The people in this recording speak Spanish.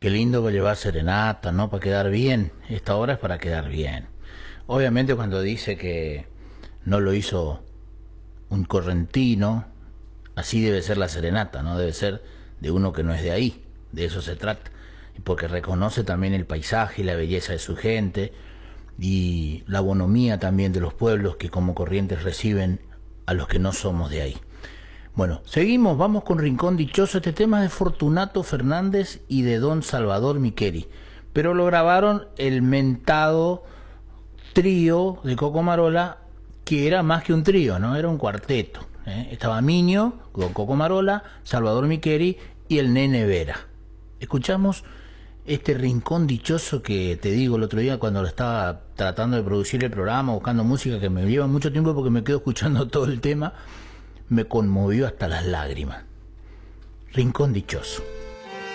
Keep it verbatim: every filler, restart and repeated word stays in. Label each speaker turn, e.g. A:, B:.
A: Qué lindo para llevar serenata, ¿no? Para quedar bien. Esta obra es para quedar bien. Obviamente cuando dice que no lo hizo un correntino, así debe ser la serenata, ¿no? Debe ser de uno que no es de ahí. De eso se trata. Porque reconoce también el paisaje y la belleza de su gente y la bonomía también de los pueblos que como Corrientes reciben a los que no somos de ahí. Bueno, seguimos, vamos con Rincón Dichoso. Este tema es de Fortunato Fernández y de Don Salvador Miqueri, pero lo grabaron el mentado trío de Coco Marola, que era más que un trío, ¿no? Era un cuarteto, ¿eh? Estaba Miño, con Coco Marola, Salvador Miqueri y el Nene Vera. Escuchamos este Rincón Dichoso que te digo el otro día cuando lo estaba tratando de producir el programa, buscando música, que me lleva mucho tiempo porque me quedo escuchando todo el tema, me conmovió hasta las lágrimas. Rincón Dichoso.